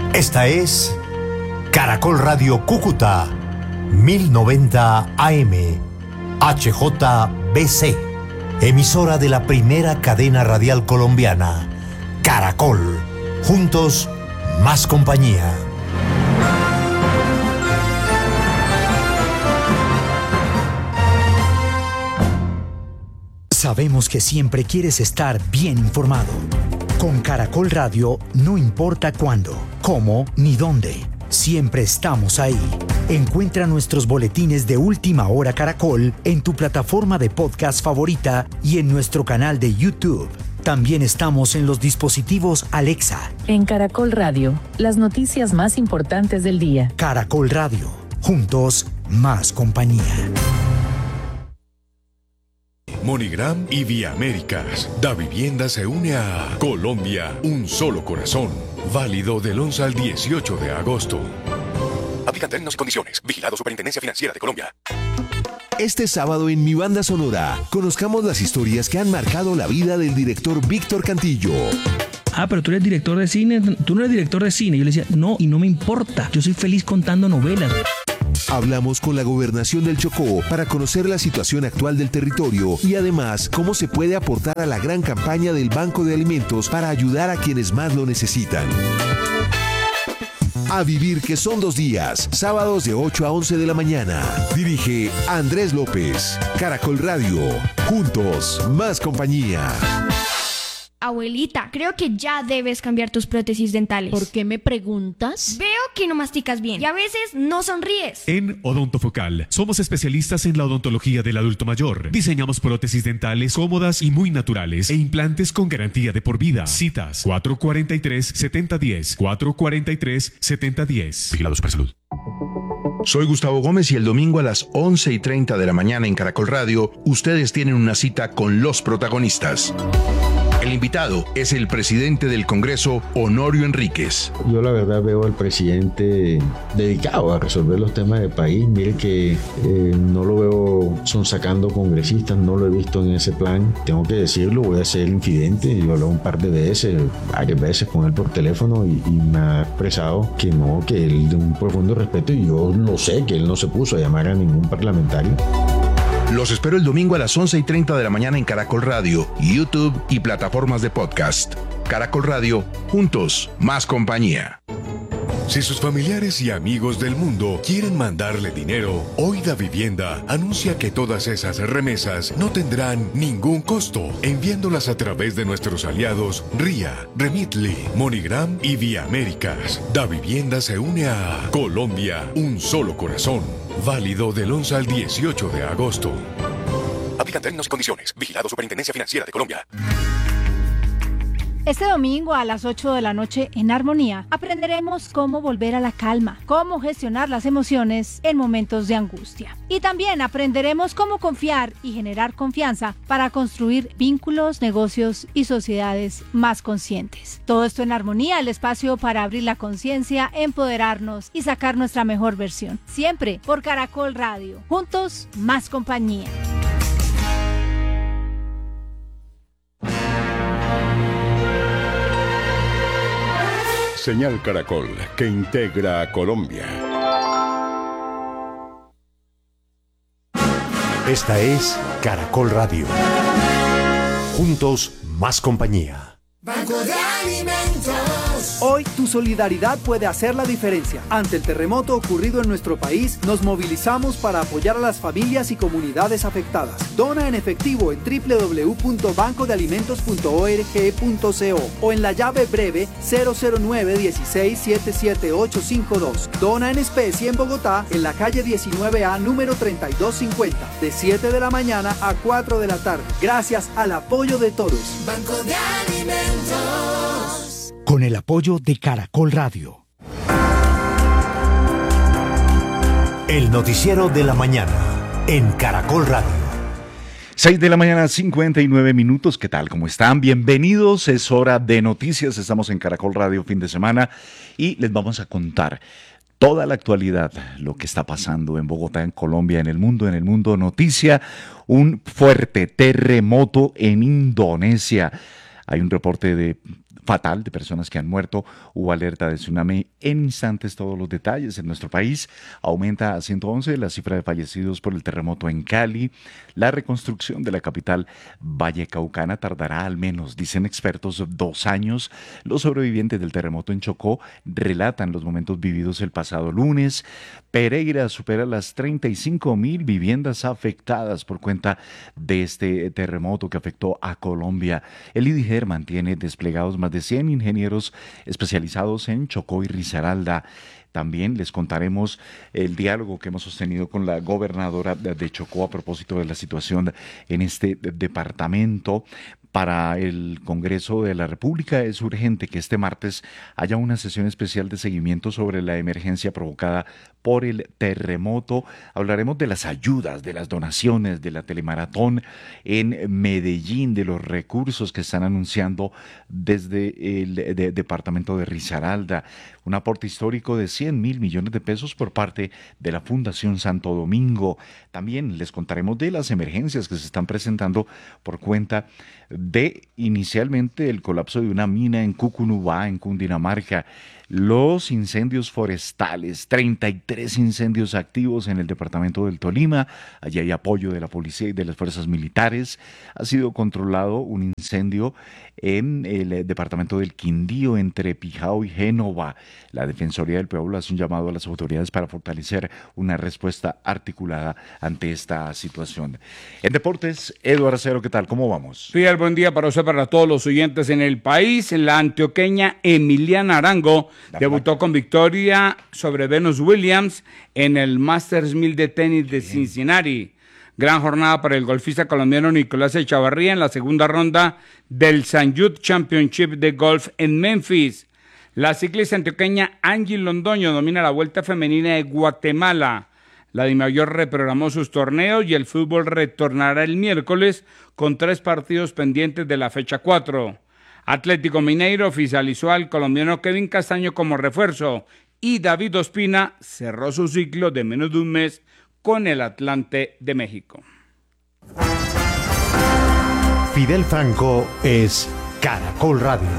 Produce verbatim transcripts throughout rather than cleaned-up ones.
Esta es Caracol Radio Cúcuta, mil noventa A M, H J B C, emisora de la primera cadena radial colombiana, Caracol. Juntos, más compañía. Sabemos que siempre quieres estar bien informado. Con Caracol Radio, no importa cuándo, cómo ni dónde, siempre estamos ahí. Encuentra nuestros boletines de Última Hora Caracol en tu plataforma de podcast favorita y en nuestro canal de YouTube. También estamos en los dispositivos Alexa. En Caracol Radio, las noticias más importantes del día. Caracol Radio, juntos, más compañía. MoneyGram y Vía Américas. Da Vivienda se une a Colombia, un solo corazón. Válido del once al dieciocho de agosto. Aplican términos y condiciones. Vigilado Superintendencia Financiera de Colombia. Este sábado en Mi Banda Sonora, conozcamos las historias que han marcado la vida del director Víctor Cantillo. Ah, pero tú eres director de cine, tú no eres director de cine. Yo le decía, no, y no me importa. Yo soy feliz contando novelas. Hablamos con la Gobernación del Chocó para conocer la situación actual del territorio y además cómo se puede aportar a la gran campaña del Banco de Alimentos para ayudar a quienes más lo necesitan. A vivir que son dos días, sábados de ocho a once de la mañana. Dirige Andrés López. Caracol Radio. Juntos, más compañía. Abuelita, creo que ya debes cambiar tus prótesis dentales. ¿Por qué me preguntas? Veo que no masticas bien y a veces no sonríes. En Odontofocal somos especialistas en la odontología del adulto mayor. Diseñamos prótesis dentales cómodas y muy naturales e implantes con garantía de por vida. Citas cuatro cuatro tres, siete cero uno cero, cuatro cuatro tres, siete cero uno cero. Vigilados para salud. Soy Gustavo Gómez y el domingo a las once y treinta de la mañana en Caracol Radio, ustedes tienen una cita con los protagonistas. El invitado es el presidente del Congreso, Honorio Enríquez. Yo la verdad veo al presidente dedicado a resolver los temas del país. Mire que eh, no lo veo sonsacando congresistas, no lo he visto en ese plan. Tengo que decirlo, voy a ser infidente. Yo hablé un par de veces, varias veces con él por teléfono y, y me ha expresado que no, que él de un profundo respeto, y yo lo sé, que él no se puso a llamar a ningún parlamentario. Los espero el domingo a las once y treinta de la mañana en Caracol Radio, YouTube y plataformas de podcast. Caracol Radio, juntos, más compañía. Si sus familiares y amigos del mundo quieren mandarle dinero, Hoy Da Vivienda anuncia que todas esas remesas no tendrán ningún costo, enviándolas a través de nuestros aliados Ria, Remitly, MoneyGram y Vía Américas. Da Vivienda se une a Colombia, un solo corazón. Válido del once al dieciocho de agosto. Aplican términos y condiciones. Vigilado Superintendencia Financiera de Colombia. Este domingo a las ocho de la noche en Armonía aprenderemos cómo volver a la calma, cómo gestionar las emociones en momentos de angustia. Y también aprenderemos cómo confiar y generar confianza para construir vínculos, negocios y sociedades más conscientes. Todo esto en Armonía, el espacio para abrir la conciencia, empoderarnos y sacar nuestra mejor versión. Siempre por Caracol Radio. Juntos, más compañía. Señal Caracol, que integra a Colombia. Esta es Caracol Radio. Juntos, más compañía. Banco de Alimentos. Hoy tu solidaridad puede hacer la diferencia. Ante el terremoto ocurrido en nuestro país, nos movilizamos para apoyar a las familias y comunidades afectadas. Dona en efectivo en doble u doble u doble u punto banco de alimentos punto org punto co o en la llave breve cero cero nueve uno seis siete siete ocho cinco dos. Dona en especie en Bogotá, en la calle diecinueve A, número treinta y dos cincuenta, de siete de la mañana a cuatro de la tarde. Gracias al apoyo de todos. Banco de Alimentos. Con el apoyo de Caracol Radio. El noticiero de la mañana en Caracol Radio. seis de la mañana, cincuenta y nueve minutos. ¿Qué tal? ¿Cómo están? Bienvenidos. Es hora de noticias. Estamos en Caracol Radio fin de semana y les vamos a contar toda la actualidad, lo que está pasando en Bogotá, en Colombia, en el mundo, en el mundo. Noticia, un fuerte terremoto en Indonesia. Hay un reporte de fatal de personas que han muerto. Hubo alerta de tsunami. En instantes todos los detalles. En nuestro país aumenta a ciento once la cifra de fallecidos por el terremoto en Cali. La reconstrucción de la capital vallecaucana tardará al menos, dicen expertos, dos años. Los sobrevivientes del terremoto en Chocó relatan los momentos vividos el pasado lunes. Pereira supera las treinta y cinco mil viviendas afectadas por cuenta de este terremoto que afectó a Colombia. El IDIGER mantiene desplegados más de cien ingenieros especializados en Chocó y Risaralda. También les contaremos el diálogo que hemos sostenido con la gobernadora de Chocó a propósito de la situación en este departamento. Para el Congreso de la República es urgente que este martes haya una sesión especial de seguimiento sobre la emergencia provocada por el terremoto. Hablaremos de las ayudas, de las donaciones, de la telemaratón en Medellín, de los recursos que están anunciando desde el de, departamento de Risaralda. Un aporte histórico de cien mil millones de pesos por parte de la Fundación Santo Domingo. También les contaremos de las emergencias que se están presentando por cuenta de inicialmente el colapso de una mina en Cucunubá, en Cundinamarca. Los incendios forestales, treinta y tres incendios activos en el departamento del Tolima. Allí hay apoyo de la policía y de las fuerzas militares. Ha sido controlado un incendio en el departamento del Quindío, entre Pijao y Génova. La Defensoría del Pueblo hace un llamado a las autoridades para fortalecer una respuesta articulada ante esta situación. En deportes, Eduardo Acero, ¿qué tal? ¿Cómo vamos? Fidel, buen día para usted, para todos los oyentes en el país. La antioqueña Emiliana Arango debutó con victoria sobre Venus Williams en el Masters mil de tenis de Cincinnati. Gran jornada para el golfista colombiano Nicolás Echavarría en la segunda ronda del Saint Jude Championship de golf en Memphis. La ciclista antioqueña Angie Londoño domina la Vuelta Femenina de Guatemala. La Dimayor reprogramó sus torneos y el fútbol retornará el miércoles con tres partidos pendientes de la fecha cuatro. Atlético Mineiro oficializó al colombiano Kevin Castaño como refuerzo y David Ospina cerró su ciclo de menos de un mes con el Atlante de México. Fidel Franco es Caracol Radio.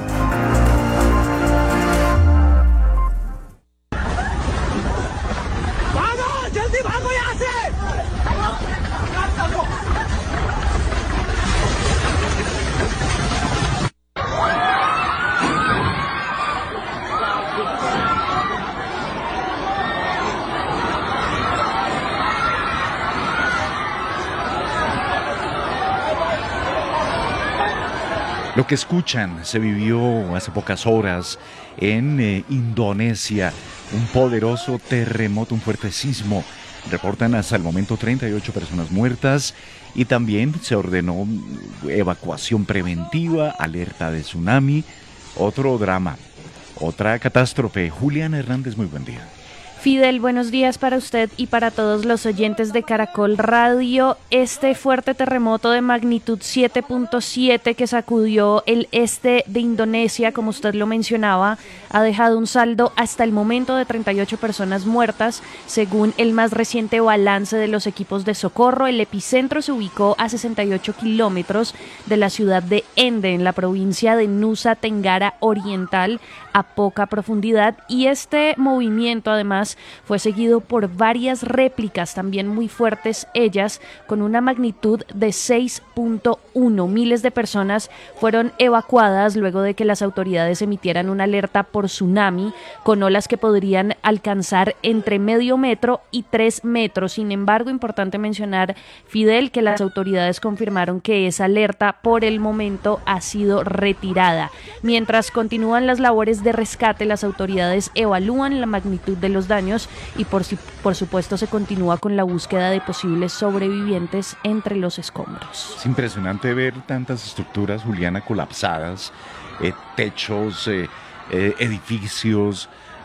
Lo que escuchan se vivió hace pocas horas en eh, Indonesia, un poderoso terremoto, un fuerte sismo. Reportan hasta el momento treinta y ocho personas muertas y también se ordenó evacuación preventiva, alerta de tsunami, otro drama, otra catástrofe. Juliana Hernández, muy buen día. Fidel, buenos días para usted y para todos los oyentes de Caracol Radio. Este fuerte terremoto de magnitud siete punto siete que sacudió el este de Indonesia, como usted lo mencionaba, ha dejado un saldo hasta el momento de treinta y ocho personas muertas, según el más reciente balance de los equipos de socorro. El epicentro se ubicó a sesenta y ocho kilómetros de la ciudad de Ende, en la provincia de Nusa Tenggara Oriental, a poca profundidad, y este movimiento además fue seguido por varias réplicas también muy fuertes, ellas con una magnitud de seis punto uno. Miles de personas fueron evacuadas luego de que las autoridades emitieran una alerta por tsunami con olas que podrían alcanzar entre medio metro y tres metros. Sin embargo, importante mencionar, Fidel, que las autoridades confirmaron que esa alerta por el momento ha sido retirada. Mientras continúan las labores de rescate, las autoridades evalúan la magnitud de los daños y por, por supuesto se continúa con la búsqueda de posibles sobrevivientes entre los escombros. Es impresionante ver tantas estructuras, Juliana, colapsadas, eh, techos, eh, eh, edificios,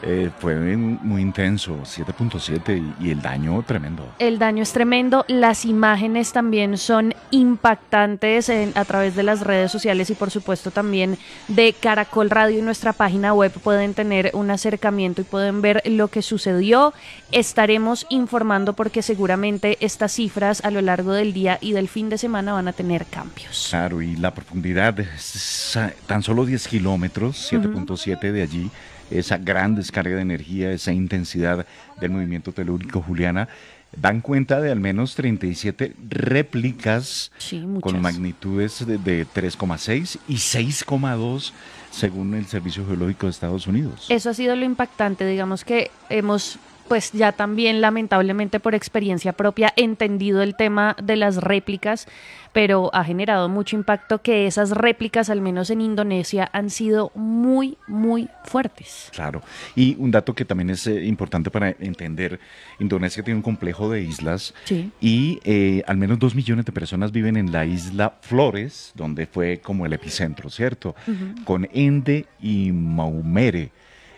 eh, fue muy intenso, siete punto siete y, y el daño tremendo. El daño es tremendo, las imágenes también son impactantes en, a través de las redes sociales y por supuesto también de Caracol Radio y nuestra página web pueden tener un acercamiento y pueden ver lo que sucedió. Estaremos informando porque seguramente estas cifras a lo largo del día y del fin de semana van a tener cambios. Claro, y la profundidad es tan solo diez kilómetros, siete punto siete uh-huh. de allí, esa gran descarga de energía, esa intensidad del movimiento telúrico, Juliana, dan cuenta de al menos treinta y siete réplicas sí, con magnitudes de, de tres coma seis y seis coma dos según el Servicio Geológico de Estados Unidos. Eso ha sido lo impactante, digamos que hemos pues ya también lamentablemente por experiencia propia entendido el tema de las réplicas, pero ha generado mucho impacto que esas réplicas, al menos en Indonesia, han sido muy, muy fuertes. Claro, y un dato que también es eh, importante para entender, Indonesia tiene un complejo de islas sí. y eh, al menos dos millones de personas viven en la isla Flores, donde fue como el epicentro, ¿cierto? Uh-huh. Con Ende y Maumere.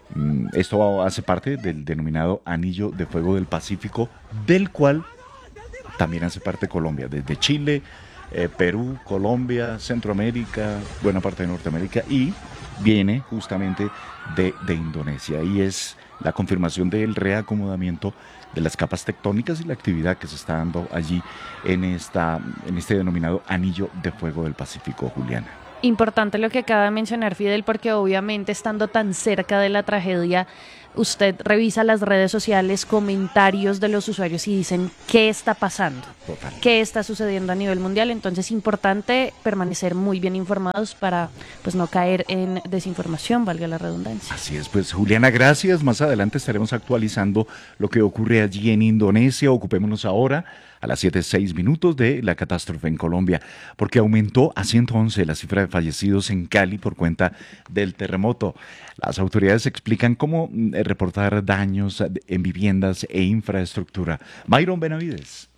Esto hace parte del denominado Anillo de Fuego del Pacífico, del cual también hace parte Colombia, desde Chile, eh, Perú, Colombia, Centroamérica, buena parte de Norteamérica, y viene justamente de, de Indonesia, y es la confirmación del reacomodamiento de las capas tectónicas y la actividad que se está dando allí en, esta, en este denominado Anillo de Fuego del Pacífico, Juliana. Importante lo que acaba de mencionar Fidel, porque obviamente estando tan cerca de la tragedia, usted revisa las redes sociales, comentarios de los usuarios y dicen ¿qué está pasando? Total. ¿Qué está sucediendo a nivel mundial? Entonces es importante permanecer muy bien informados para pues no caer en desinformación, valga la redundancia. Así es, pues Juliana, gracias. Más adelante estaremos actualizando lo que ocurre allí en Indonesia. Ocupémonos ahora a las siete seis minutos de la catástrofe en Colombia, porque aumentó a ciento once la cifra de fallecidos en Cali por cuenta del terremoto. Las autoridades explican cómo reportar daños en viviendas e infraestructura. Myron Benavides.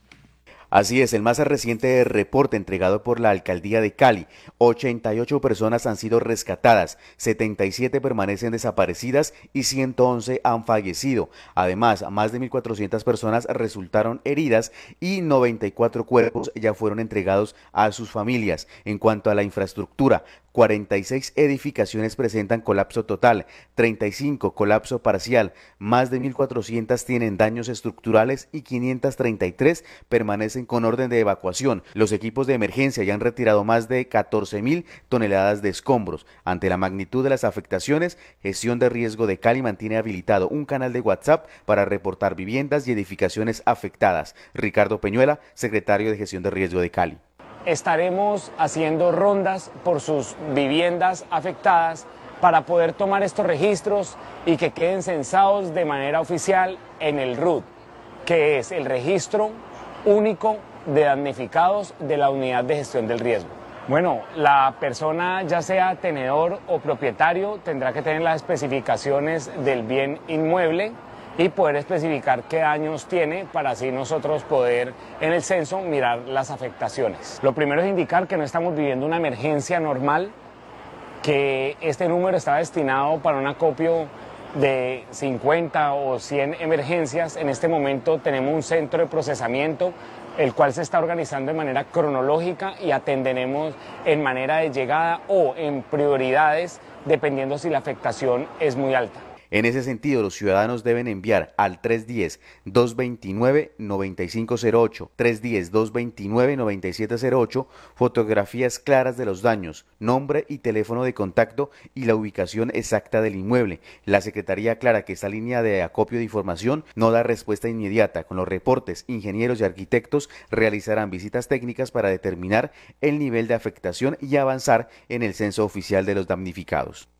Así es, el más reciente reporte entregado por la alcaldía de Cali, ochenta y ocho personas han sido rescatadas, setenta y siete permanecen desaparecidas y ciento once han fallecido. Además, más de mil cuatrocientas personas resultaron heridas y noventa y cuatro cuerpos ya fueron entregados a sus familias. En cuanto a la infraestructura, cuarenta y seis edificaciones presentan colapso total, treinta y cinco colapso parcial, más de mil cuatrocientas tienen daños estructurales y quinientas treinta y tres permanecen con orden de evacuación. Los equipos de emergencia ya han retirado más de catorce mil toneladas de escombros. Ante la magnitud de las afectaciones, Gestión de Riesgo de Cali mantiene habilitado un canal de WhatsApp para reportar viviendas y edificaciones afectadas. Ricardo Peñuela, secretario de Gestión de Riesgo de Cali. Estaremos haciendo rondas por sus viviendas afectadas para poder tomar estos registros y que queden censados de manera oficial en el R U D, que es el registro único de damnificados de la unidad de gestión del riesgo. Bueno, la persona, ya sea tenedor o propietario, tendrá que tener las especificaciones del bien inmueble y poder especificar qué daños tiene para así nosotros poder en el censo mirar las afectaciones. Lo primero es indicar que no estamos viviendo una emergencia normal, que este número está destinado para un acopio de cincuenta o cien emergencias. En este momento tenemos un centro de procesamiento, el cual se está organizando de manera cronológica y atenderemos en manera de llegada o en prioridades, dependiendo si la afectación es muy alta. En ese sentido, los ciudadanos deben enviar al tres uno cero, dos dos nueve, nueve cinco cero ocho, tres uno cero, dos dos nueve, nueve siete cero ocho, fotografías claras de los daños, nombre y teléfono de contacto y la ubicación exacta del inmueble. La Secretaría aclara que esta línea de acopio de información no da respuesta inmediata. Con los reportes, ingenieros y arquitectos realizarán visitas técnicas para determinar el nivel de afectación y avanzar en el censo oficial de los damnificados.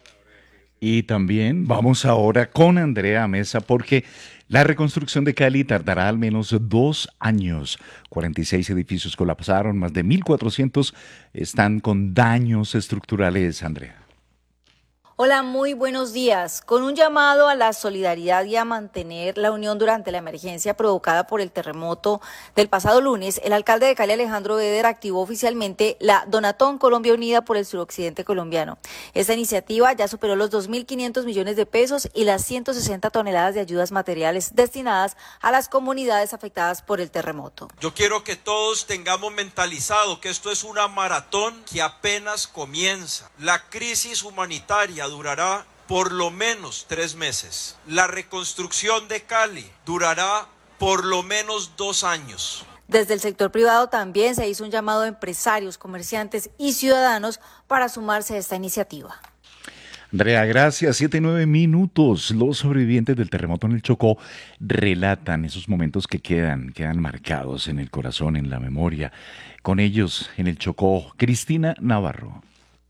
Y también vamos ahora con Andrea Mesa porque la reconstrucción de Cali tardará al menos dos años. cuarenta y seis edificios colapsaron, más de mil cuatrocientos están con daños estructurales, Andrea. Hola, muy buenos días. Con un llamado a la solidaridad y a mantener la unión durante la emergencia provocada por el terremoto del pasado lunes, el alcalde de Cali, Alejandro Beder, activó oficialmente la Donatón Colombia Unida por el suroccidente colombiano. Esta iniciativa ya superó los dos mil quinientos millones de pesos y las ciento sesenta toneladas de ayudas materiales destinadas a las comunidades afectadas por el terremoto. Yo quiero que todos tengamos mentalizado que esto es una maratón que apenas comienza. La crisis humanitaria durará por lo menos tres meses. La reconstrucción de Cali durará por lo menos dos años. Desde el sector privado también se hizo un llamado a empresarios, comerciantes y ciudadanos para sumarse a esta iniciativa. Andrea, gracias. Siete y nueve minutos. Los sobrevivientes del terremoto en el Chocó relatan esos momentos que quedan, quedan marcados en el corazón, en la memoria. Con ellos en el Chocó, Cristina Navarro.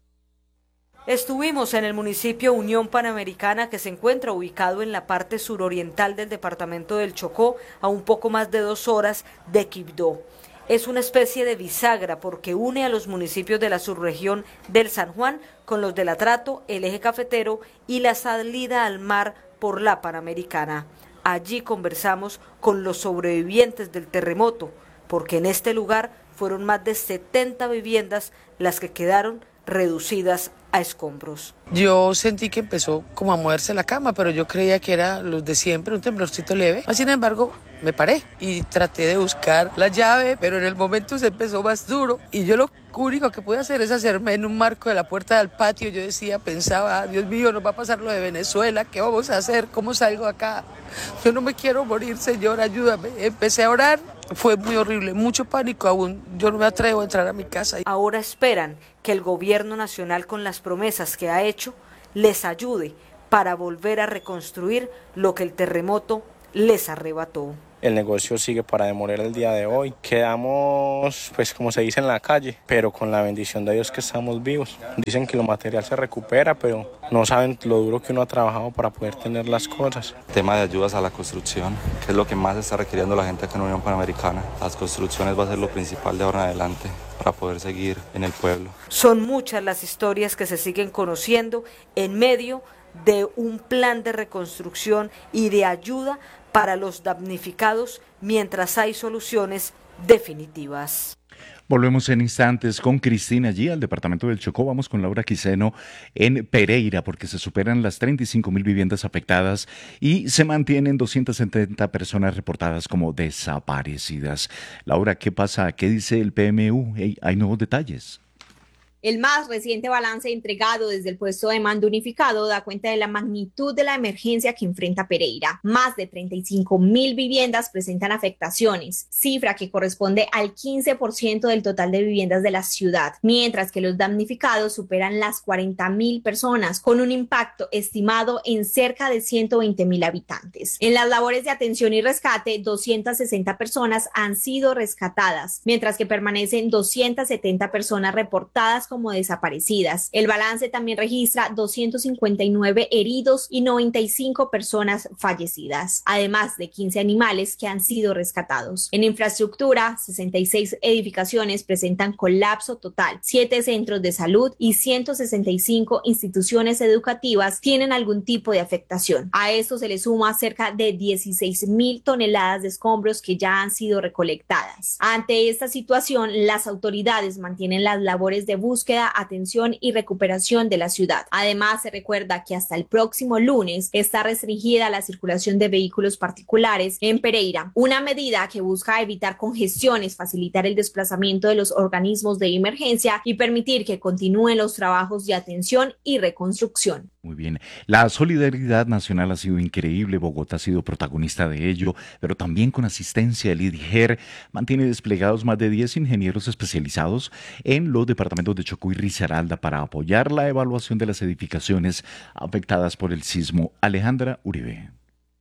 Estuvimos en el municipio Unión Panamericana, que se encuentra ubicado en la parte suroriental del departamento del Chocó, a un poco más de dos horas de Quibdó. Es una especie de bisagra porque une a los municipios de la subregión del San Juan con los del Atrato, el eje cafetero y la salida al mar por la Panamericana. Allí conversamos con los sobrevivientes del terremoto, porque en este lugar fueron más de setenta viviendas las que quedaron reducidas a escombros. Yo sentí que empezó como a moverse la cama, pero yo creía que era los de siempre, un temblorcito leve. Sin embargo, me paré y traté de buscar la llave, pero en el momento se empezó más duro y yo lo único que pude hacer es hacerme en un marco de la puerta del patio. Yo decía, pensaba, Dios mío, nos va a pasar lo de Venezuela, ¿qué vamos a hacer? ¿Cómo salgo acá? Yo no me quiero morir, Señor, ayúdame. Empecé a orar, fue muy horrible, mucho pánico aún. Yo no me atrevo a entrar a mi casa. Ahora esperan que el gobierno nacional, con las promesas que ha hecho, les ayude para volver a reconstruir lo que el terremoto les arrebató. El negocio sigue para demoler el día de hoy. Quedamos, pues como se dice, en la calle, pero con la bendición de Dios que estamos vivos. Dicen que lo material se recupera, pero no saben lo duro que uno ha trabajado para poder tener las cosas. Tema de ayudas a la construcción, que es lo que más está requiriendo la gente acá en Unión Panamericana. Las construcciones va a ser lo principal de ahora en adelante para poder seguir en el pueblo. Son muchas las historias que se siguen conociendo en medio de un plan de reconstrucción y de ayuda para los damnificados mientras hay soluciones definitivas. Volvemos en instantes con Cristina allí al departamento del Chocó. Vamos con Laura Quiseno en Pereira porque se superan las treinta y cinco mil viviendas afectadas y se mantienen doscientas setenta personas reportadas como desaparecidas. Laura, ¿qué pasa? ¿Qué dice el P M U? Hey, ¿hay nuevos detalles? El más reciente balance entregado desde el puesto de mando unificado da cuenta de la magnitud de la emergencia que enfrenta Pereira. Más de treinta y cinco mil viviendas presentan afectaciones, cifra que corresponde al quince por ciento del total de viviendas de la ciudad, mientras que los damnificados superan las cuarenta mil personas, con un impacto estimado en cerca de ciento veinte mil habitantes. En las labores de atención y rescate, doscientas sesenta personas han sido rescatadas, mientras que permanecen doscientas setenta personas reportadas como desaparecidas. El balance también registra doscientos cincuenta y nueve heridos y noventa y cinco personas fallecidas, además de quince animales que han sido rescatados. En infraestructura, sesenta y seis edificaciones presentan colapso total, siete centros de salud y ciento sesenta y cinco instituciones educativas tienen algún tipo de afectación. A esto se le suma cerca de dieciséis mil toneladas de escombros que ya han sido recolectadas. Ante esta situación, las autoridades mantienen las labores de búsqueda búsqueda, atención y recuperación de la ciudad. Además, se recuerda que hasta el próximo lunes está restringida la circulación de vehículos particulares en Pereira, una medida que busca evitar congestiones, facilitar el desplazamiento de los organismos de emergencia y permitir que continúen los trabajos de atención y reconstrucción. Muy bien. La solidaridad nacional ha sido increíble. Bogotá ha sido protagonista de ello, pero también con asistencia del I D I G E R mantiene desplegados más de diez ingenieros especializados en los departamentos de Chocó y Risaralda para apoyar la evaluación de las edificaciones afectadas por el sismo. Alejandra Uribe.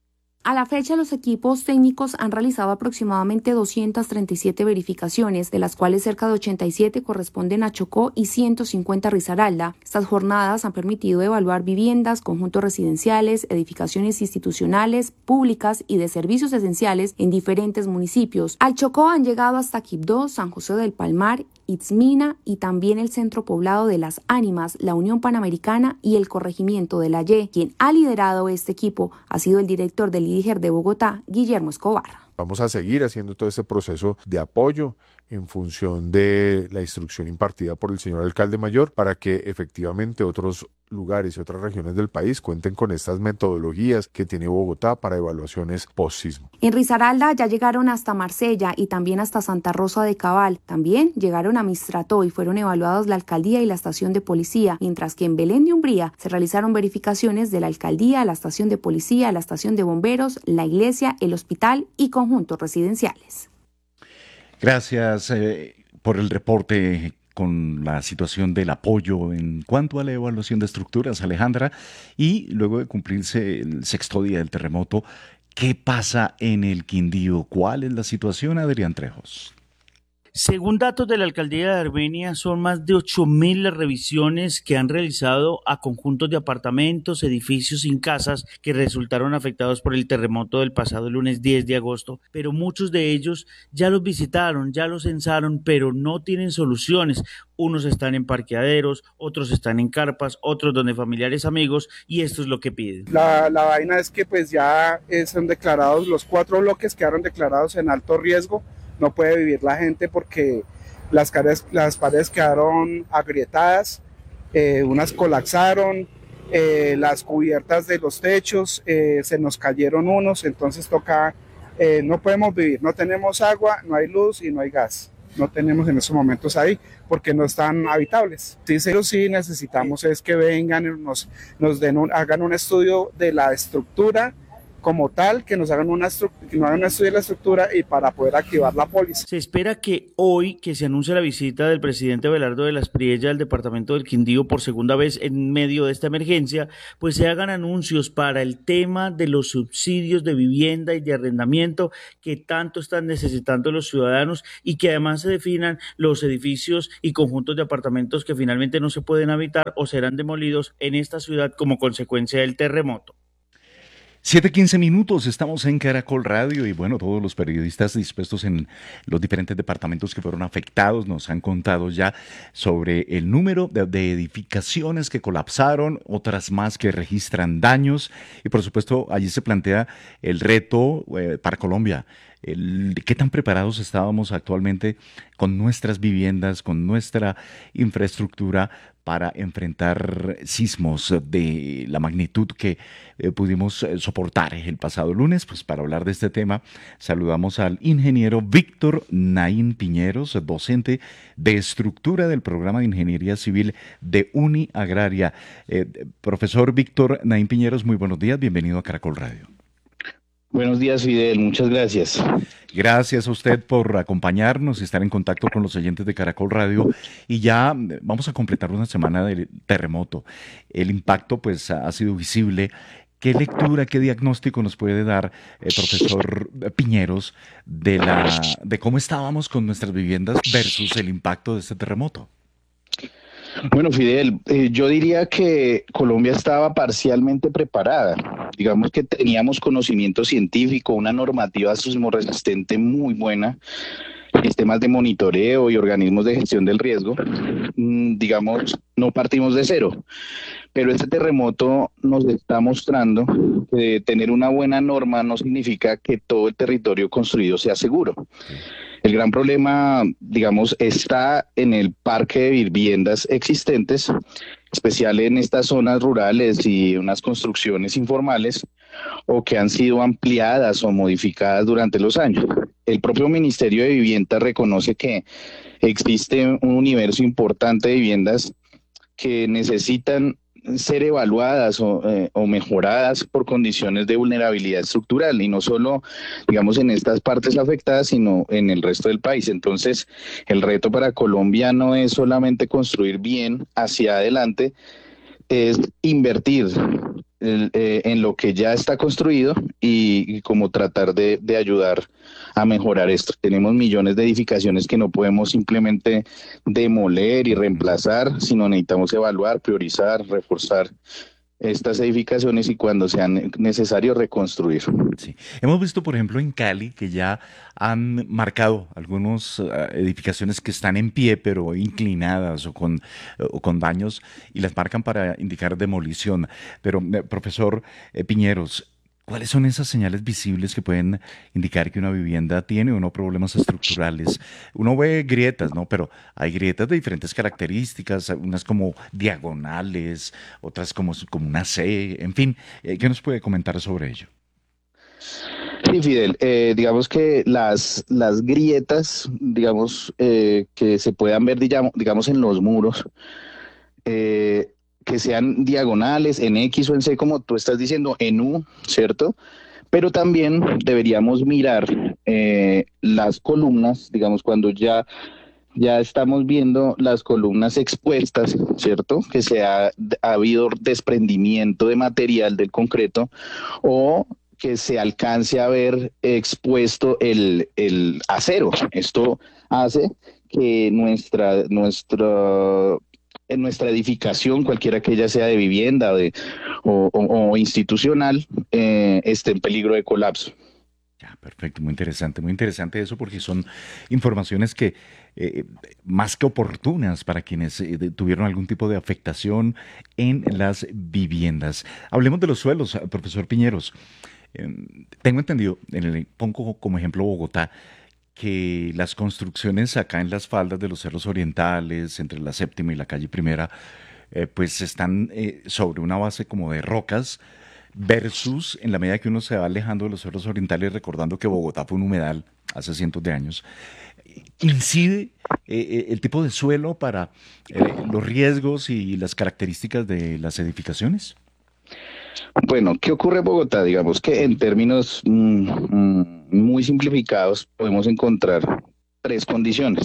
A la fecha, los equipos técnicos han realizado aproximadamente doscientas treinta y siete verificaciones, de las cuales cerca de ochenta y siete corresponden a Chocó y ciento cincuenta a Risaralda. Estas jornadas han permitido evaluar viviendas, conjuntos residenciales, edificaciones institucionales, públicas y de servicios esenciales en diferentes municipios. Al Chocó han llegado hasta Quibdó, San José del Palmar, Itzmina y también el centro poblado de Las Ánimas, la Unión Panamericana y el corregimiento de La Ye. Quien ha liderado este equipo ha sido el director del I D I G E R de Bogotá, Guillermo Escobar. Vamos a seguir haciendo todo este proceso de apoyo en función de la instrucción impartida por el señor alcalde mayor para que efectivamente otros lugares y otras regiones del país cuenten con estas metodologías que tiene Bogotá para evaluaciones post-sismo. En Risaralda ya llegaron hasta Marsella y también hasta Santa Rosa de Cabal. También llegaron a Mistrató y fueron evaluados la alcaldía y la estación de policía, mientras que en Belén de Umbría se realizaron verificaciones de la alcaldía, la estación de policía, la estación de bomberos, la iglesia, el hospital y conjuntos residenciales. Gracias eh, por el reporte con la situación del apoyo en cuanto a la evaluación de estructuras, Alejandra, y luego de cumplirse el sexto día del terremoto, ¿qué pasa en el Quindío? ¿Cuál es la situación, Adrián Trejos? Según datos de la Alcaldía de Armenia, son más de ocho mil las revisiones que han realizado a conjuntos de apartamentos, edificios sin casas que resultaron afectados por el terremoto del pasado lunes diez de agosto, pero muchos de ellos ya los visitaron, ya los censaron, pero no tienen soluciones. Unos están en parqueaderos, otros están en carpas, otros donde familiares, amigos, y esto es lo que piden. La, la vaina es que pues ya son declarados, los cuatro bloques quedaron declarados en alto riesgo. No puede vivir la gente porque las, cares, las paredes quedaron agrietadas, eh, unas colapsaron, eh, las cubiertas de los techos eh, se nos cayeron unos, entonces toca, eh, no podemos vivir, no tenemos agua, no hay luz y no hay gas. No tenemos en esos momentos ahí porque no están habitables. Sí, sí, sí necesitamos es que vengan, nos, nos den un, hagan un estudio de la estructura como tal, que nos hagan una que nos hagan un estudio de la estructura y para poder activar la póliza. Se espera que hoy, que se anuncie la visita del presidente Abelardo de las Priella al departamento del Quindío por segunda vez en medio de esta emergencia, pues se hagan anuncios para el tema de los subsidios de vivienda y de arrendamiento que tanto están necesitando los ciudadanos y que además se definan los edificios y conjuntos de apartamentos que finalmente no se pueden habitar o serán demolidos en esta ciudad como consecuencia del terremoto. siete quince minutos, estamos en Caracol Radio y bueno, todos los periodistas dispuestos en los diferentes departamentos que fueron afectados nos han contado ya sobre el número de, de edificaciones que colapsaron, otras más que registran daños y por supuesto allí se plantea el reto eh, para Colombia. El, ¿Qué tan preparados estábamos actualmente con nuestras viviendas, con nuestra infraestructura para enfrentar sismos de la magnitud que eh, pudimos soportar el pasado lunes? Pues para hablar de este tema saludamos al ingeniero Víctor Naín Piñeros, docente de estructura del programa de Ingeniería Civil de Uniagraria. Eh, profesor Víctor Naín Piñeros, muy buenos días, bienvenido a Caracol Radio. Buenos días, Fidel, muchas gracias. Gracias a usted por acompañarnos y estar en contacto con los oyentes de Caracol Radio. Y ya vamos a completar una semana de terremoto. El impacto pues ha sido visible. ¿Qué lectura, qué diagnóstico nos puede dar el profesor Piñeros de, la, de cómo estábamos con nuestras viviendas versus el impacto de este terremoto? Bueno, Fidel, eh, yo diría que Colombia estaba parcialmente preparada. Digamos que teníamos conocimiento científico, una normativa sismorresistente muy buena, sistemas de monitoreo y organismos de gestión del riesgo. Mm, digamos, no partimos de cero. Pero este terremoto nos está mostrando que tener una buena norma no significa que todo el territorio construido sea seguro. El gran problema, digamos, está en el parque de viviendas existentes, especial en estas zonas rurales y unas construcciones informales o que han sido ampliadas o modificadas durante los años. El propio Ministerio de Vivienda reconoce que existe un universo importante de viviendas que necesitan ser evaluadas o, eh, o mejoradas por condiciones de vulnerabilidad estructural y no solo, digamos, en estas partes afectadas, sino en el resto del país. Entonces, el reto para Colombia no es solamente construir bien hacia adelante, es invertir el, eh, en lo que ya está construido y, y como tratar de, de ayudar a mejorar esto. Tenemos millones de edificaciones que no podemos simplemente demoler y reemplazar, sino necesitamos evaluar, priorizar, reforzar estas edificaciones y cuando sea necesario reconstruir. Sí. Hemos visto, por ejemplo, en Cali que ya han marcado algunas uh, edificaciones que están en pie pero inclinadas o con, uh, o con daños y las marcan para indicar demolición. Pero, eh, profesor eh, Piñeros, ¿cuáles son esas señales visibles que pueden indicar que una vivienda tiene o no problemas estructurales? Uno ve grietas, ¿no? Pero hay grietas de diferentes características, unas como diagonales, otras como, como una C, en fin. ¿Qué nos puede comentar sobre ello? Sí, Fidel, eh, digamos que las, las grietas, digamos, eh, que se puedan ver, digamos, digamos en los muros, eh, que sean diagonales, en X o en C, como tú estás diciendo, en U, ¿cierto? Pero también deberíamos mirar eh, las columnas, digamos, cuando ya, ya estamos viendo las columnas expuestas, ¿cierto? Que se ha, ha habido desprendimiento de material del concreto o que se alcance a ver expuesto el, el acero. Esto hace que nuestra, nuestra en nuestra edificación, cualquiera que ella sea de vivienda de, o, o, o institucional, eh, esté en peligro de colapso. Ya, perfecto, muy interesante, muy interesante eso porque son informaciones que eh, más que oportunas para quienes eh, tuvieron algún tipo de afectación en las viviendas. Hablemos de los suelos, profesor Piñeros. Eh, tengo entendido, en el, pongo como ejemplo Bogotá, que las construcciones acá en las faldas de los cerros orientales, entre la séptima y la calle primera, eh, pues están eh, sobre una base como de rocas, versus en la medida que uno se va alejando de los cerros orientales, recordando que Bogotá fue un humedal hace cientos de años, ¿incide eh, el tipo de suelo para eh, los riesgos y las características de las edificaciones? Bueno, ¿qué ocurre en Bogotá? Digamos que en términos mm, mm, muy simplificados podemos encontrar tres condiciones.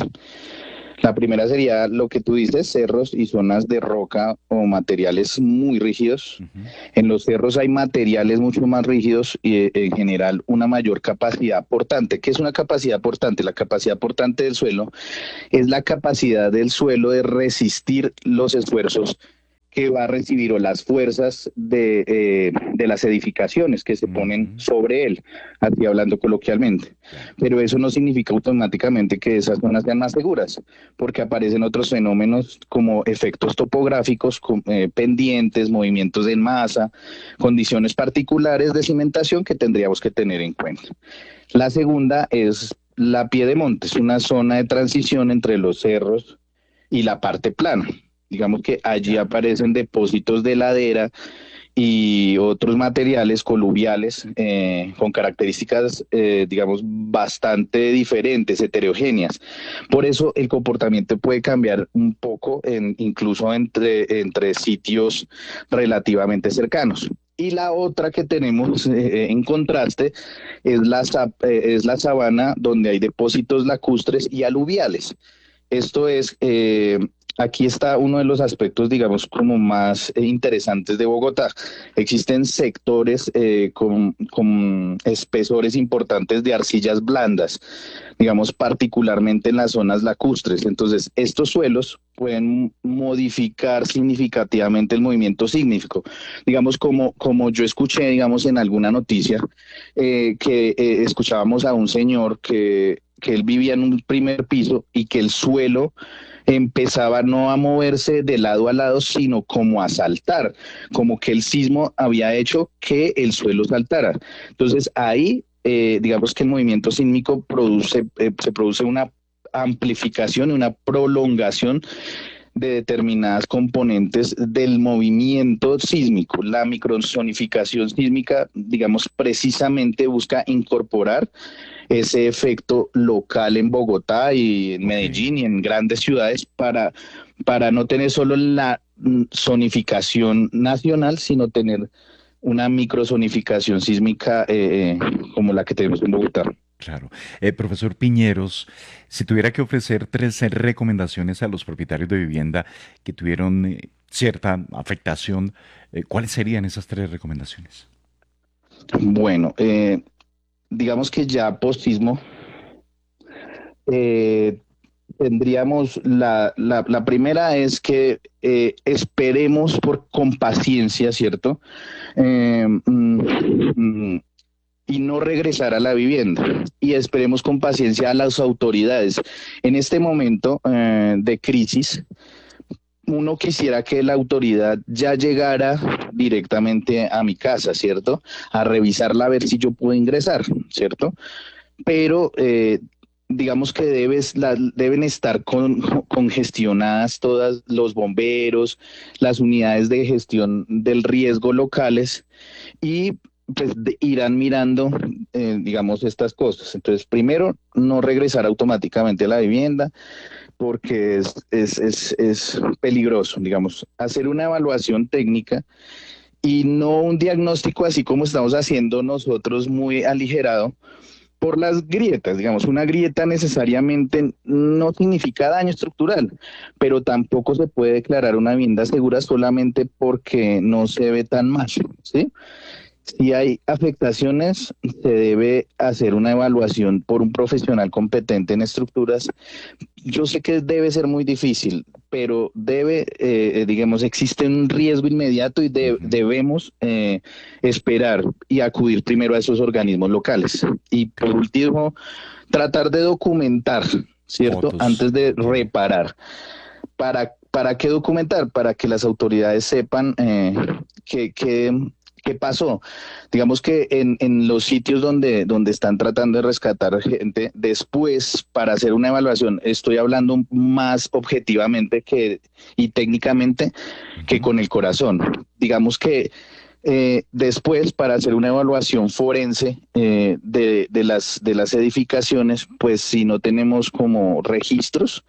La primera sería lo que tú dices, cerros y zonas de roca o materiales muy rígidos. Uh-huh. En los cerros hay materiales mucho más rígidos y en general una mayor capacidad portante. ¿Qué es una capacidad portante? La capacidad portante del suelo es la capacidad del suelo de resistir los esfuerzos que va a recibir o las fuerzas de, eh, de las edificaciones que se ponen sobre él, así hablando coloquialmente. Pero eso no significa automáticamente que esas zonas sean más seguras, porque aparecen otros fenómenos como efectos topográficos, con, eh, pendientes, movimientos en masa, condiciones particulares de cimentación que tendríamos que tener en cuenta. La segunda es la Piedemonte, es una zona de transición entre los cerros y la parte plana. Digamos que allí aparecen depósitos de ladera y otros materiales coluviales eh, con características, eh, digamos, bastante diferentes, heterogéneas. Por eso el comportamiento puede cambiar un poco, en, incluso entre, entre sitios relativamente cercanos. Y la otra que tenemos eh, en contraste es la, eh, es la sabana, donde hay depósitos lacustres y aluviales. Esto es... Eh, Aquí está uno de los aspectos, digamos, como más eh, interesantes de Bogotá. Existen sectores eh, con, con espesores importantes de arcillas blandas, digamos, particularmente en las zonas lacustres. Entonces, estos suelos pueden modificar significativamente el movimiento sísmico. Digamos, como, como yo escuché, digamos, en alguna noticia, eh, que eh, escuchábamos a un señor que, que él vivía en un primer piso y que el suelo empezaba no a moverse de lado a lado, sino como a saltar, como que el sismo había hecho que el suelo saltara. Entonces ahí, eh, digamos que el movimiento sísmico produce, eh, se produce una amplificación y una prolongación de determinadas componentes del movimiento sísmico. La microzonificación sísmica, digamos, precisamente busca incorporar ese efecto local en Bogotá y en Medellín y en grandes ciudades para, para no tener solo la zonificación nacional, sino tener una microzonificación sísmica eh, como la que tenemos en Bogotá. Claro. Eh, profesor Piñeros, si tuviera que ofrecer tres recomendaciones a los propietarios de vivienda que tuvieron eh, cierta afectación. Eh, ¿Cuáles serían esas tres recomendaciones? Bueno, eh, digamos que ya post-sismo eh, tendríamos la, la, la primera es que eh, esperemos por con paciencia, ¿cierto? Eh, mm, mm, y no regresar a la vivienda. Y esperemos con paciencia a las autoridades. En este momento eh, de crisis, uno quisiera que la autoridad ya llegara directamente a mi casa, ¿cierto? A revisarla, a ver si yo puedo ingresar, ¿cierto? Pero eh, digamos que debes, la, deben estar con, congestionadas todas los bomberos, las unidades de gestión del riesgo locales y pues de, irán mirando, eh, digamos, estas cosas. Entonces, primero, no regresar automáticamente a la vivienda, porque es, es, es, es peligroso, digamos, hacer una evaluación técnica y no un diagnóstico así como estamos haciendo nosotros muy aligerado por las grietas. Digamos, una grieta necesariamente no significa daño estructural, pero tampoco se puede declarar una vivienda segura solamente porque no se ve tan mal, ¿sí? Si hay afectaciones, se debe hacer una evaluación por un profesional competente en estructuras. Yo sé que debe ser muy difícil, pero debe, eh, digamos, existe un riesgo inmediato y de, debemos eh, esperar y acudir primero a esos organismos locales. Y por último, tratar de documentar, ¿cierto? Fotos. Antes de reparar. ¿Para, para qué documentar? Para que las autoridades sepan eh, que... que ¿qué pasó? Digamos que en, en los sitios donde, donde están tratando de rescatar gente, después, para hacer una evaluación, estoy hablando más objetivamente que, y técnicamente que con el corazón. Digamos que eh, después, para hacer una evaluación forense eh, de, de, las, de las edificaciones, pues si no tenemos como registros,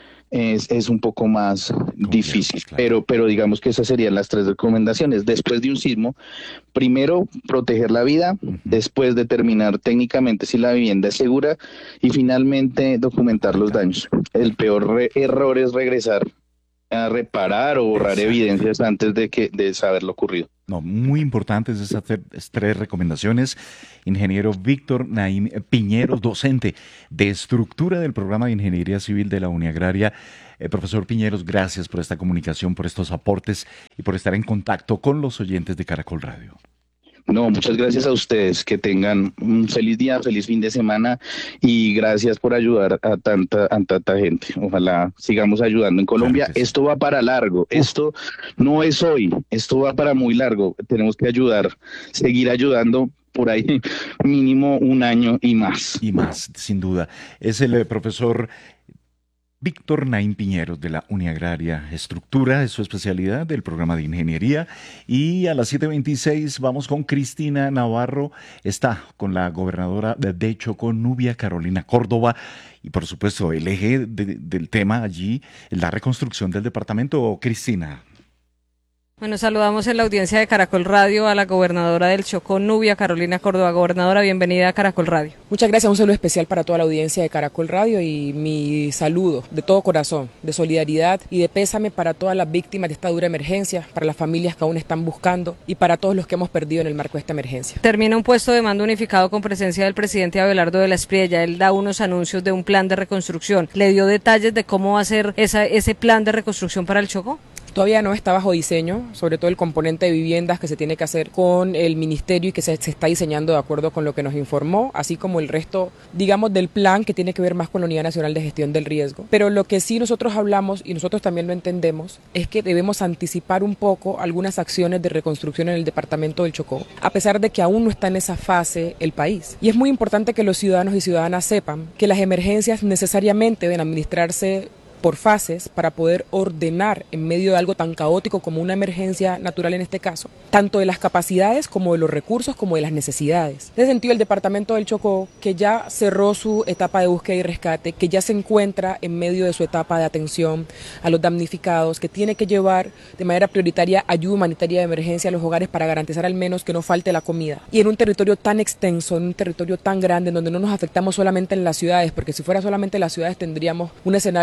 Es, es un poco más difícil, claro. pero, pero digamos que esas serían las tres recomendaciones. Después de un sismo, primero proteger la vida, uh-huh. después determinar técnicamente si la vivienda es segura y finalmente documentar los daños. El peor re- error es regresar a reparar o borrar Exacto. evidencias antes de, que, de saber lo ocurrido. No, muy importantes esas tres recomendaciones. Ingeniero Víctor Naim Piñeros, docente de estructura del programa de Ingeniería Civil de la Uniagraria. Eh, profesor Piñeros, gracias por esta comunicación, por estos aportes y por estar en contacto con los oyentes de Caracol Radio. No, muchas gracias a ustedes, que tengan un feliz día, feliz fin de semana y gracias por ayudar a tanta, a tanta gente. Ojalá sigamos ayudando en Colombia. Claro sí. Esto va para largo, esto no es hoy, esto va para muy largo. Tenemos que ayudar, seguir ayudando por ahí mínimo un año y más. Y más, sin duda. Es el eh, profesor Víctor Naim Piñeros de la Uniagraria Estructura, es su especialidad del programa de ingeniería. Y a las siete veintiséis vamos con Cristina Navarro, está con la gobernadora de Chocó, Nubia Carolina Córdoba. Y por supuesto el eje de, del tema allí, la reconstrucción del departamento. Cristina. Bueno, saludamos en la audiencia de Caracol Radio a la gobernadora del Chocó, Nubia Carolina Córdoba. Gobernadora, bienvenida a Caracol Radio. Muchas gracias, un saludo especial para toda la audiencia de Caracol Radio y mi saludo de todo corazón, de solidaridad y de pésame para todas las víctimas de esta dura emergencia, para las familias que aún están buscando y para todos los que hemos perdido en el marco de esta emergencia. Termina un puesto de mando unificado con presencia del presidente Abelardo de la Espriella. Él da unos anuncios de un plan de reconstrucción. ¿Le dio detalles de cómo va a ser esa, ese plan de reconstrucción para el Chocó? Todavía no está bajo diseño, sobre todo el componente de viviendas que se tiene que hacer con el ministerio y que se, se está diseñando de acuerdo con lo que nos informó, así como el resto, digamos, del plan que tiene que ver más con la Unidad Nacional de Gestión del Riesgo. Pero lo que sí nosotros hablamos, y nosotros también lo entendemos, es que debemos anticipar un poco algunas acciones de reconstrucción en el departamento del Chocó, a pesar de que aún no está en esa fase el país. Y es muy importante que los ciudadanos y ciudadanas sepan que las emergencias necesariamente deben administrarse por fases para poder ordenar en medio de algo tan caótico como una emergencia natural en este caso, tanto de las capacidades como de los recursos como de las necesidades. En ese sentido, el departamento del Chocó, que ya cerró su etapa de búsqueda y rescate, que ya se encuentra en medio de su etapa de atención a los damnificados, que tiene que llevar de manera prioritaria ayuda humanitaria de emergencia a los hogares para garantizar al menos que no falte la comida. Y en un territorio tan extenso, en un territorio tan grande, en donde no nos afectamos solamente en las ciudades, porque si fuera solamente en las ciudades tendríamos un escenario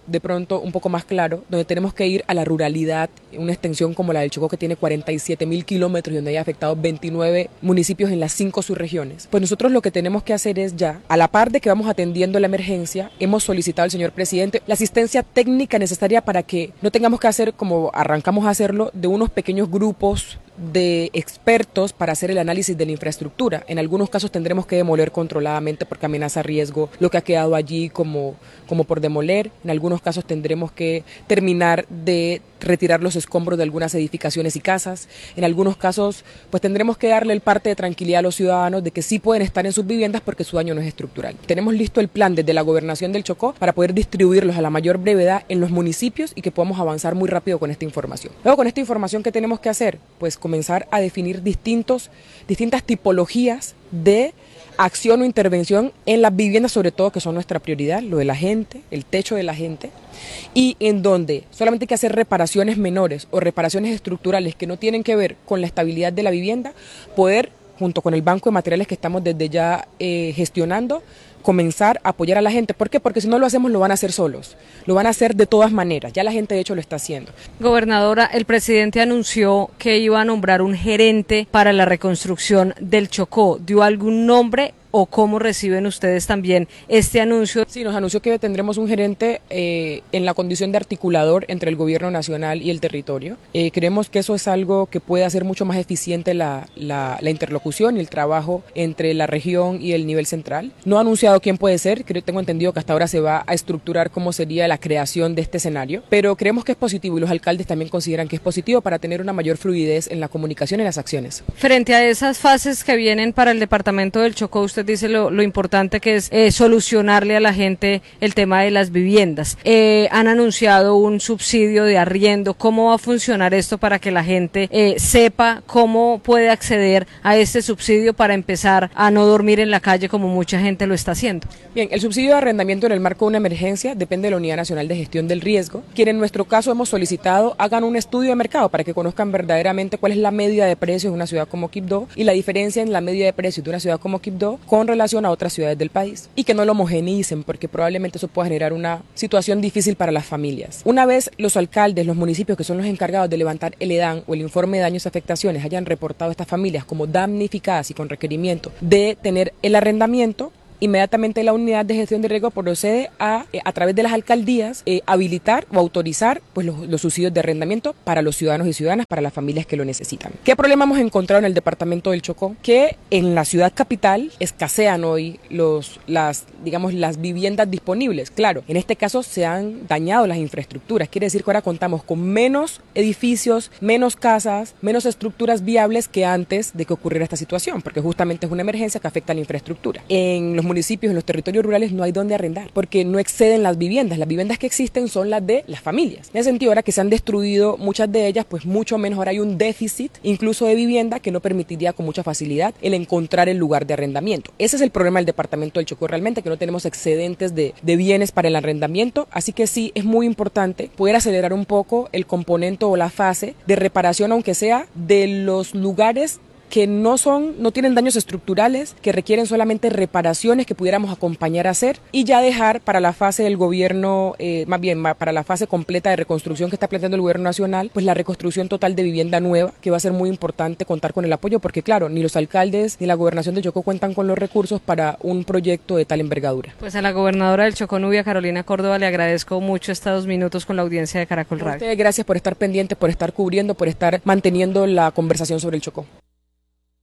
de pronto un poco más claro, donde tenemos que ir a la ruralidad, una extensión como la del Chocó que tiene cuarenta y siete mil kilómetros y donde haya afectado veintinueve municipios en las cinco subregiones. Pues nosotros lo que tenemos que hacer es ya, a la par de que vamos atendiendo la emergencia, hemos solicitado al señor presidente la asistencia técnica necesaria para que no tengamos que hacer, como arrancamos a hacerlo, de unos pequeños grupos de expertos para hacer el análisis de la infraestructura. En algunos casos tendremos que demoler controladamente porque amenaza riesgo lo que ha quedado allí como, como por demoler. En algunos casos tendremos que terminar de retirar los escombros de algunas edificaciones y casas. En algunos casos pues tendremos que darle el parte de tranquilidad a los ciudadanos de que sí pueden estar en sus viviendas porque su daño no es estructural. Tenemos listo el plan desde la Gobernación del Chocó para poder distribuirlos a la mayor brevedad en los municipios y que podamos avanzar muy rápido con esta información. Luego, con esta información, ¿qué tenemos que hacer? Pues comenzar a definir distintos, distintas tipologías de acción o intervención en las viviendas, sobre todo, que son nuestra prioridad, lo de la gente, el techo de la gente, y en donde solamente hay que hacer reparaciones menores o reparaciones estructurales que no tienen que ver con la estabilidad de la vivienda, poder, junto con el banco de materiales que estamos desde ya eh, gestionando, comenzar a apoyar a la gente. ¿Por qué? Porque si no lo hacemos lo van a hacer solos, lo van a hacer de todas maneras, ya la gente de hecho lo está haciendo. Gobernadora, el presidente anunció que iba a nombrar un gerente para la reconstrucción del Chocó. ¿Dio algún nombre o cómo reciben ustedes también este anuncio? Sí, nos anunció que tendremos un gerente eh, en la condición de articulador entre el gobierno nacional y el territorio. Eh, creemos que eso es algo que puede hacer mucho más eficiente la, la, la interlocución y el trabajo entre la región y el nivel central. No ha anunciado quién puede ser, creo, tengo entendido que hasta ahora se va a estructurar cómo sería la creación de este escenario, pero creemos que es positivo y los alcaldes también consideran que es positivo para tener una mayor fluidez en la comunicación y las acciones. Frente a esas fases que vienen para el departamento del Chocó, usted dice lo, lo importante que es eh, solucionarle a la gente el tema de las viviendas. Eh, han anunciado un subsidio de arriendo. ¿Cómo va a funcionar esto para que la gente eh, sepa cómo puede acceder a este subsidio para empezar a no dormir en la calle como mucha gente lo está haciendo? Bien, el subsidio de arrendamiento en el marco de una emergencia depende de la Unidad Nacional de Gestión del Riesgo, quien en nuestro caso hemos solicitado hagan un estudio de mercado para que conozcan verdaderamente cuál es la media de precios de una ciudad como Quibdó y la diferencia en la media de precios de una ciudad como Quibdó con relación a otras ciudades del país, y que no lo homogeneicen porque probablemente eso pueda generar una situación difícil para las familias. Una vez los alcaldes, los municipios que son los encargados de levantar el EDAN o el informe de daños y afectaciones hayan reportado a estas familias como damnificadas y con requerimiento de tener el arrendamiento, inmediatamente la unidad de gestión de riesgo procede a, a través de las alcaldías, eh, habilitar o autorizar pues, los, los subsidios de arrendamiento para los ciudadanos y ciudadanas, para las familias que lo necesitan. ¿Qué problema hemos encontrado en el departamento del Chocó? Que en la ciudad capital escasean hoy los, las, digamos, las viviendas disponibles. Claro, en este caso se han dañado las infraestructuras, quiere decir que ahora contamos con menos edificios, menos casas, menos estructuras viables que antes de que ocurriera esta situación, porque justamente es una emergencia que afecta a la infraestructura. En los municipios, en los territorios rurales no hay dónde arrendar, porque no exceden las viviendas. Las viviendas que existen son las de las familias. En ese sentido, ahora que se han destruido muchas de ellas, pues mucho menos ahora hay un déficit, incluso de vivienda, que no permitiría con mucha facilidad el encontrar el lugar de arrendamiento. Ese es el problema del departamento del Chocó realmente, que no tenemos excedentes de, de bienes para el arrendamiento, así que sí, es muy importante poder acelerar un poco el componente o la fase de reparación, aunque sea de los lugares que no son, no tienen daños estructurales, que requieren solamente reparaciones que pudiéramos acompañar a hacer, y ya dejar para la fase del gobierno, eh, más bien para la fase completa de reconstrucción que está planteando el gobierno nacional, pues la reconstrucción total de vivienda nueva, que va a ser muy importante contar con el apoyo, porque claro, ni los alcaldes ni la gobernación de Chocó cuentan con los recursos para un proyecto de tal envergadura. Pues a la gobernadora del Chocó, Nubia Carolina Córdoba, le agradezco mucho estos dos minutos con la audiencia de Caracol Radio. A ustedes, gracias por estar pendientes, por estar cubriendo, por estar manteniendo la conversación sobre el Chocó.